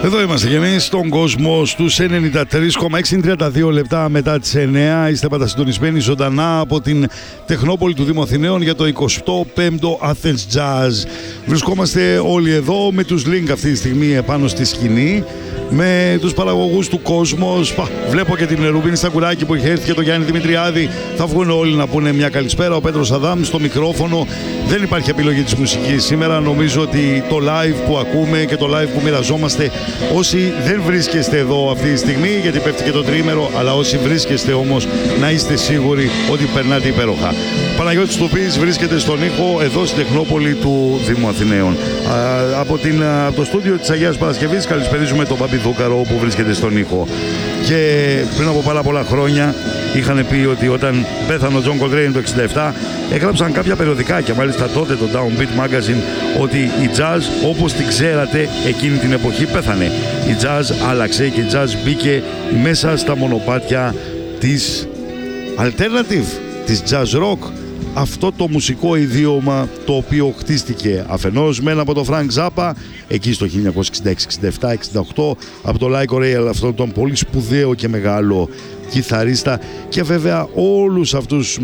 Εδώ είμαστε και εμείς στον κόσμο στους 93,6, 32 λεπτά μετά τις 9. Είστε πάντα συντονισμένοι ζωντανά από την Τεχνόπολη του Δήμου Αθηναίων για το 25ο Athens Jazz. Βρισκόμαστε όλοι εδώ με τους link αυτή τη στιγμή επάνω στη σκηνή, με τους παραγωγούς του Κόσμος. Βλέπω και την Ρουμπίνη Σταγκουράκη που έχει έρθει και τον Γιάννη Δημητριάδη. Θα βγουν όλοι να πούνε μια καλησπέρα. Ο Πέτρος Αδάμ στο μικρόφωνο. Δεν υπάρχει επιλογή της μουσικής σήμερα. Νομίζω ότι το live που ακούμε και το live που μοιραζόμαστε, όσοι δεν βρίσκεστε εδώ αυτή τη στιγμή, γιατί πέφτει και το τριήμερο, αλλά όσοι βρίσκεστε όμως, να είστε σίγουροι ότι περνάτε υπέροχα. Παναγιώτης Τουπής βρίσκεται στον ήχο εδώ στην Τεχνόπολη του Δήμου Αθηναίων. Από το στούντιο της Αγίας Παρασκευής καλησπερίζουμε τον Παπί Δούκαρο που βρίσκεται στον ήχο. Και πριν από πάρα πολλά χρόνια είχαν πει ότι όταν πέθανε ο Τζον Κολτρέιν το 1967, έγραψαν κάποια περιοδικάκια, μάλιστα τότε το Downbeat Magazine, ότι η jazz όπως την ξέρατε εκείνη την εποχή πέθανε. Η jazz άλλαξε και η jazz μπήκε μέσα στα μονοπάτια της alternative, της jazz rock. Αυτό το μουσικό ιδίωμα το οποίο χτίστηκε αφενός μεν από τον Φρανκ Ζάπα εκεί στο 1966, 67, 68, από τον Λάικο Ρέιλ, αυτόν τον πολύ σπουδαίο και μεγάλο κιθαρίστα, και βέβαια όλους αυτούς τους